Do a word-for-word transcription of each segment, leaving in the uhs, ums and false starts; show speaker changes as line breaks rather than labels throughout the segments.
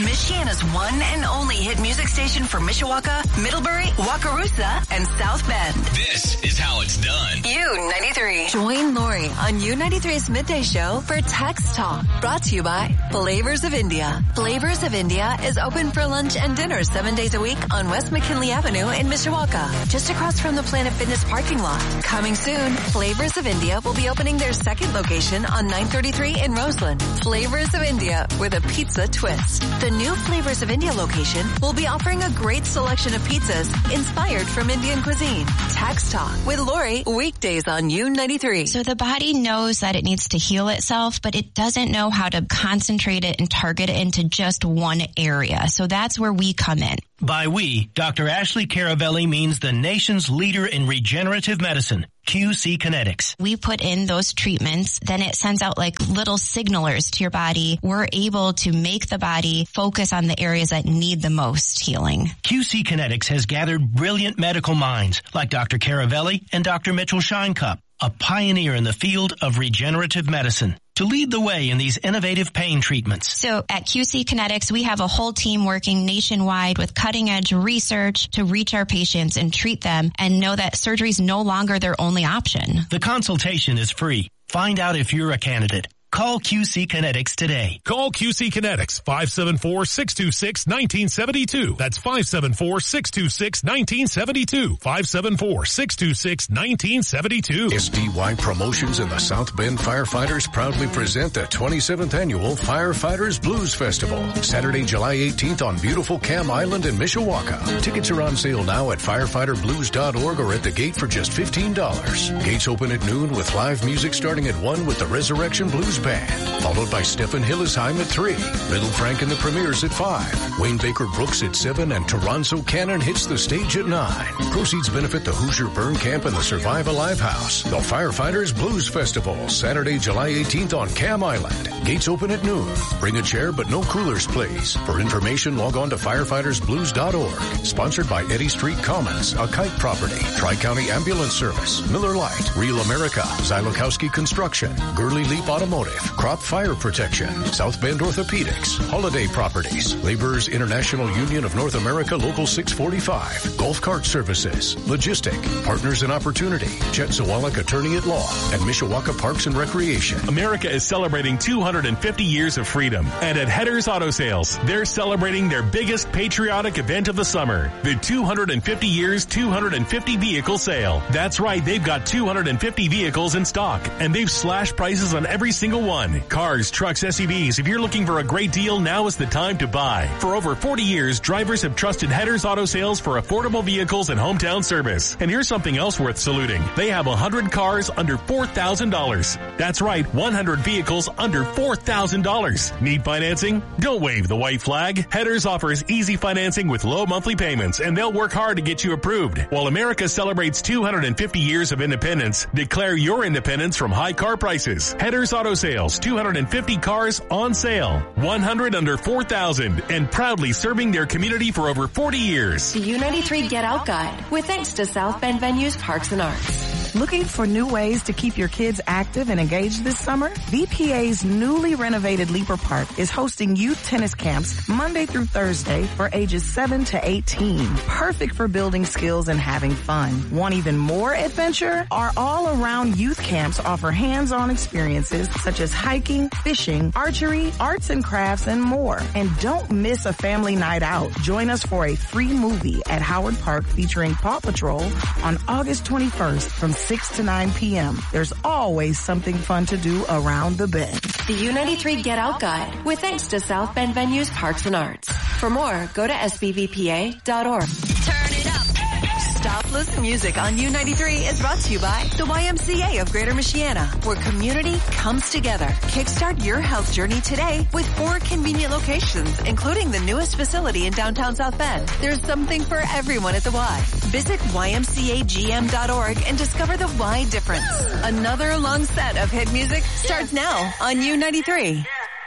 Michiana's one and only hit music station for Mishawaka, Middlebury, Wakarusa, and South Bend.
This is how it's done.
U ninety-three. Join Lori on U ninety-three's Midday Show for Text Talk. Brought to you by Flavors of India. Flavors of India is open for lunch and dinner seven days a week on West McKinley Avenue in Mishawaka, just across from the Planet Fitness parking lot. Coming soon, Flavors of India will be opening their second location on nine thirty-three in Roseland. Flavors of India with a pizza twist. The new Flavors of India location will be offering a great selection of pizzas inspired from Indian cuisine. Tax Talk with Lori, weekdays on U ninety-three.
So the body knows that it needs to heal itself, but it doesn't know how to concentrate it and target it into just one area. So that's where we come in.
By we, Doctor Ashley Caravelli means the nation's leader in regenerative medicine, Q C Kinetics.
We put in those treatments, then it sends out like little signalers to your body. We're able to make the body focus on the areas that need the most healing.
Q C Kinetics has gathered brilliant medical minds like Doctor Caravelli and Doctor Mitchell Scheinkup, a pioneer in the field of regenerative medicine, to lead the way in these innovative pain treatments.
So at Q C Kinetics, we have a whole team working nationwide with cutting-edge research to reach our patients and treat them and know that surgery is no longer their only option.
The consultation is free. Find out if you're a candidate. Call Q C Kinetics today.
Call Q C Kinetics, five seven four, six two six, one nine seven two. That's five seven four, six two six, one nine seven two. five seven four, six two six, one nine seven two.
S D Y Promotions and the South Bend Firefighters proudly present the twenty-seventh Annual Firefighters Blues Festival, Saturday, July eighteenth on beautiful Cam Island in Mishawaka. Tickets are on sale now at firefighter blues dot org or at the gate for just fifteen dollars. Gates open at noon with live music starting at one with the Resurrection Blues Band, followed by Stephen Hillesheim at three, Little Frank and the Premiers at five, Wayne Baker Brooks at seven, and Toronzo Cannon hits the stage at nine. Proceeds benefit the Hoosier Burn Camp and the Survive Alive House. The Firefighters Blues Festival, Saturday, July eighteenth on Cam Island. Gates open at noon. Bring a chair but no coolers, please. For information, log on to firefighters blues dot org. Sponsored by Eddy Street Commons, a kite property, Tri-County Ambulance Service, Miller Lite, Real America, Zylokowski Construction, Gurley Leap Automotive, Crop Fire Protection, South Bend Orthopedics, Holiday Properties, Laborers International Union of North America Local six forty-five, Golf Cart Services, Logistic, Partners in Opportunity, Chet Zawalik Attorney at Law, and Mishawaka Parks and Recreation.
America is celebrating two hundred fifty years of freedom, and at Hedder's Auto Sales, they're celebrating their biggest patriotic event of the summer, the two hundred fifty years, two hundred fifty vehicle sale. That's right, they've got two hundred fifty vehicles in stock, and they've slashed prices on every single one. Cars, trucks, S U Vs, if you're looking for a great deal, now is the time to buy. For over forty years, drivers have trusted Hedder's Auto Sales for affordable vehicles and hometown service. And here's something else worth saluting. They have one hundred cars under four thousand dollars. That's right, one hundred vehicles under four thousand dollars. Need financing? Don't wave the white flag. Hedder's offers easy financing with low monthly payments, and they'll work hard to get you approved. While America celebrates two hundred fifty years of independence, declare your independence from high car prices. Hedder's Auto Sales, two hundred fifty cars on sale, one hundred under four thousand, and proudly serving their community for over forty years.
The U ninety-three Get Out Guide, with thanks to South Bend Venues Parks and Arts.
Looking for new ways to keep your kids active and engaged this summer? V P A's newly renovated Leaper Park is hosting youth tennis camps Monday through Thursday for ages seven to eighteen. Perfect for building skills and having fun. Want even more adventure? Our all-around youth camps offer hands-on experiences such as hiking, fishing, archery, arts and crafts, and more. And don't miss a family night out. Join us for a free movie at Howard Park featuring Paw Patrol on August twenty-first from six to nine p.m. There's always something fun to do around the bend.
The U ninety-three Get Out Guide, with thanks to South Bend Venues Parks and Arts. For more, go to S B V P A dot org.
Turn it up. Stopless Music on U ninety-three is brought to you by the Y M C A of Greater Michiana, where community comes together. Kickstart your health journey today with four convenient locations, including the newest facility in downtown South Bend. There's something for everyone at the Y. Visit Y M C A G M dot org and discover the Y difference. Another long set of hit music starts now on U ninety-three.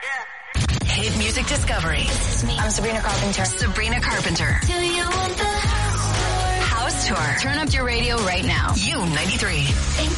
Hit Music Discovery.
This is me. I'm Sabrina Carpenter.
Sabrina Carpenter.
Do you want the
House Tour.
Turn up your radio right now.
U ninety-three.